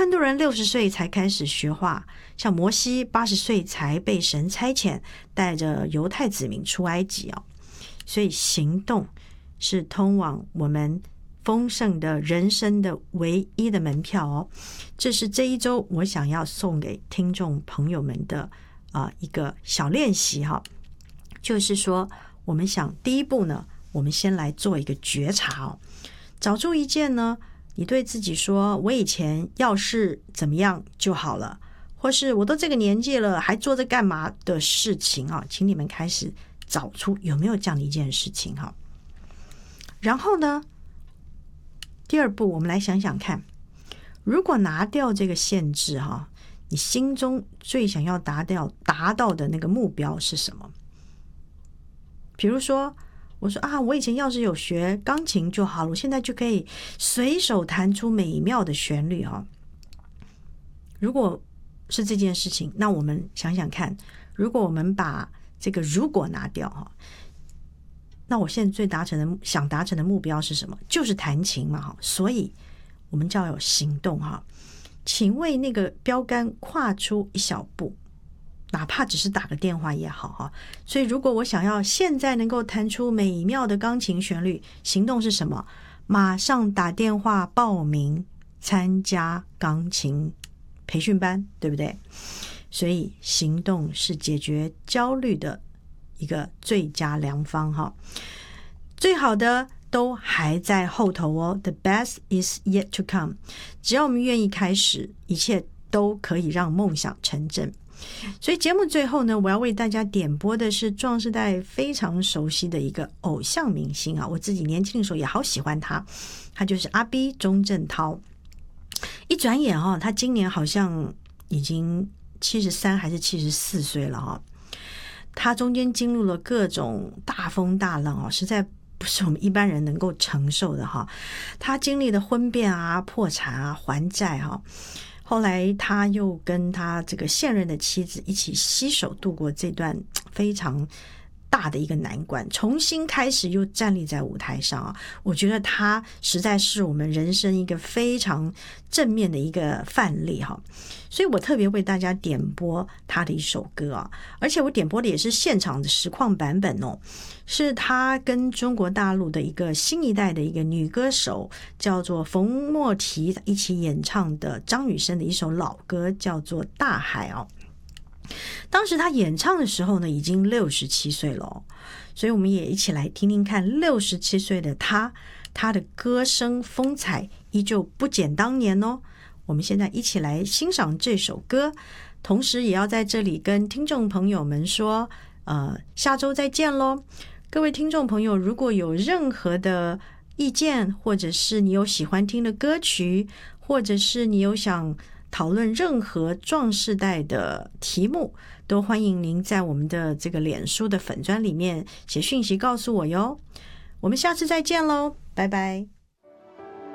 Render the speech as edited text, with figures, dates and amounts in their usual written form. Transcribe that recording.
很多人60岁才开始学画，像摩西80岁才被神差遣，带着犹太子民出埃及哦。所以行动是通往我们丰盛的人生的唯一的门票哦。这是这一周我想要送给听众朋友们的一个小练习哈，就是说我们想第一步呢，我们先来做一个觉察哦，找出一件呢你对自己说我以前要是怎么样就好了，或是我都这个年纪了还做这干嘛的事情啊，请你们开始找出有没有这样的一件事情哈。然后呢，第二步我们来想想看，如果拿掉这个限制哈，你心中最想要达到的那个目标是什么？比如说我说我以前要是有学钢琴就好了，我现在就可以随手弹出美妙的旋律哈。如果是这件事情，那我们想想看，如果我们把这个如果拿掉哈，那我现在想达成的目标是什么？就是弹琴嘛哈。所以我们就要有行动哈，请为那个标杆跨出一小步，哪怕只是打个电话也好哈。所以如果我想要现在能够弹出美妙的钢琴旋律，行动是什么？马上打电话报名参加钢琴培训班，对不对？所以行动是解决焦虑的一个最佳良方哈。最好的都还在后头哦， The best is yet to come。 只要我们愿意开始，一切都可以让梦想成真。所以节目最后呢，我要为大家点播的是壮世代非常熟悉的一个偶像明星啊，我自己年轻的时候也好喜欢他就是阿 B 钟镇涛。一转眼他今年好像已经73还是74岁了他中间经历了各种大风大浪实在不是我们一般人能够承受的他经历了婚变破产还债后来他又跟他这个现任的妻子一起携手度过这段非常大的一个难关，重新开始又站立在舞台上我觉得他实在是我们人生一个非常正面的一个范例所以我特别为大家点播他的一首歌而且我点播的也是现场的实况版本是他跟中国大陆的一个新一代的一个女歌手叫做冯莫提一起演唱的张雨生的一首老歌，叫做《大海》当时他演唱的时候呢，已经67岁了所以我们也一起来听听看67岁的他的歌声风采依旧不减当年我们现在一起来欣赏这首歌，同时也要在这里跟听众朋友们说下周再见咯。各位听众朋友，如果有任何的意见，或者是你有喜欢听的歌曲，或者是你有想讨论任何壮世代的题目，都欢迎您在我们的这个脸书的粉专里面写讯息告诉我哟。我们下次再见咯，拜拜。